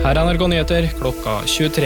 Her er NRK Nyheter klokka 23.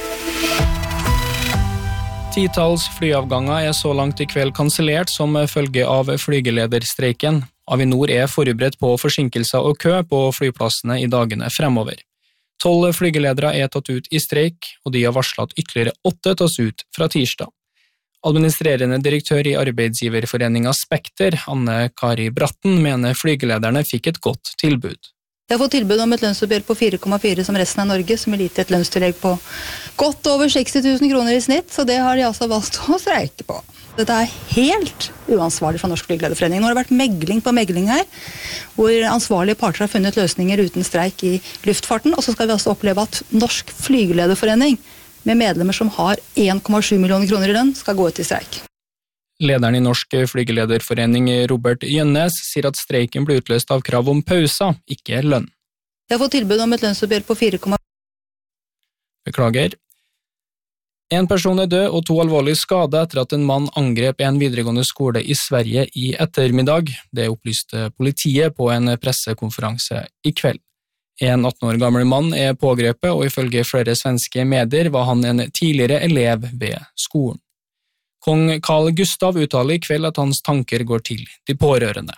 Titalls flyavganger er så langt i kveld kansellert som følge av flygelederstreiken. Avinor er forberedt på forsinkelser og kø på flyplassene i dagene fremover. 12 flygeledere er tatt ut i streik, og de har varslet at ytterligere 8 tas ut fra tirsdag. Administrerende direktør i arbeidsgiverforeningen Spekter, Anne Kari Bratten, mener flygelederne fikk et godt tilbud. De har fått tilbud om et lønnsoppgjør på 4,4 som resten av Norge, som vil gi et lønnstillegg på godt over 60 000 kroner i snitt, så det har de altså valgt å streike på. Dette er helt uansvarlig fra Norsk Flygelederforening. Nå har det vært megling på megling her, hvor ansvarlige parter har funnet løsninger uten streik i luftfarten, og så skal vi altså oppleve at Norsk Flygelederforening, med medlemmer som har 1,7 millioner kroner i lønn, skal gå ut i streik. Lederen i Norsk Flygelederforening, Robert Gjønnes, sier at streiken ble utløst av krav om pauser, ikke lønn. De har fått tilbud om et lønnsoppgjør på 4,4. Beklager. En person er død og 2 alvorlig skadet etter at en mann angrep en videregående skole i Sverige i ettermiddag. Det opplyste politiet på en pressekonferanse i kveld. En 18 år gammel mann er pågrepet, og ifølge flere svenske medier var han en tidligere elev ved skolen. Kong Carl Gustav uttaler i kveld at hans tanker går til de pårørende.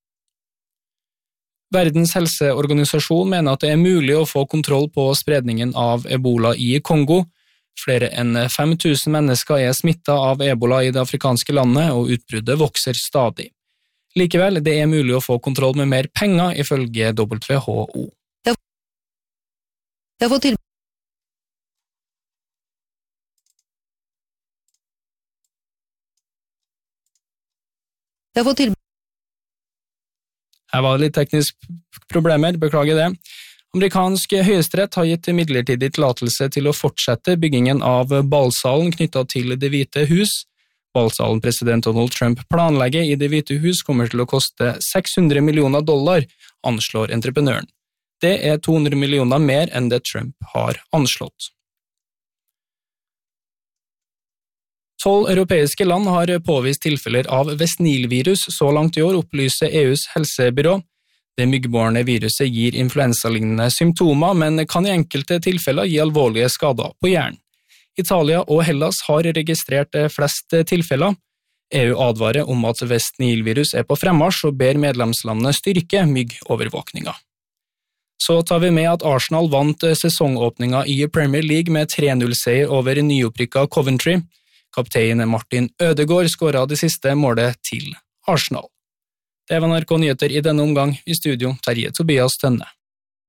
Verdens helseorganisasjon mener at det er mulig å få kontroll på spredningen av Ebola i Kongo. Flere enn 5000 mennesker er smittet av Ebola i det afrikanske landet, og utbruddet vokser stadig. Likevel, det er mulig å få kontroll med mer penger, ifølge WHO. De har fått tilbud. Her var det litt tekniske problemer, beklager det. Amerikansk høyesterett har gitt midlertidig tillatelse til å fortsette byggingen av ballsalen knyttet til Det hvite hus. Ballsalen president Donald Trump planlegger i Det hvite hus kommer til å koste $600 millioner, anslår entreprenøren. Det er 200 millioner mer enn det Trump har anslått. 12 europeiske land har påvist tilfeller av West Nile-virus så langt i år, opplyser EUs helsebyrå. Det myggbårne viruset gir influensalignende symptomer, men kan i enkelte tilfeller gi alvorlige skader på hjernen. Italia og Hellas har registrert flest tilfeller. EU advarer om at West Nile-virus er på fremmarsj og ber medlemslandene styrke myggovervåkninga. Så tar vi med at Arsenal vant sesongåpninga i Premier League med 3-0-seier over nyopprykka Coventry. Kaptein Martin Ødegaard skåret det siste målet til Arsenal. Det var NRK Nyheter i denne omgang. I studio Terje Tobias Tønne.